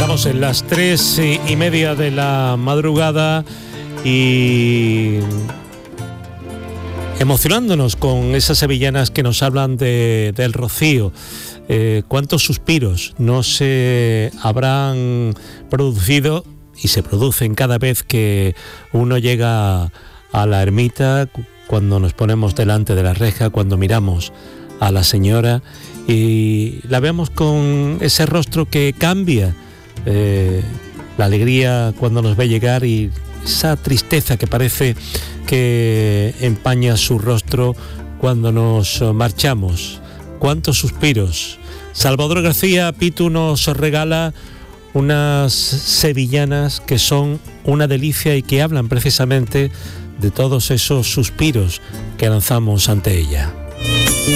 Estamos en las 3:30 de la madrugada y emocionándonos con esas sevillanas que nos hablan del Rocío. Cuántos suspiros no se habrán producido y se producen cada vez que uno llega a la ermita, cuando nos ponemos delante de la reja, cuando miramos a la señora y la vemos con ese rostro que cambia, la alegría cuando nos ve llegar y esa tristeza que parece que empaña su rostro cuando nos marchamos. Cuántos suspiros. Salvador García Pitu nos regala unas sevillanas que son una delicia y que hablan precisamente de todos esos suspiros que lanzamos ante ella.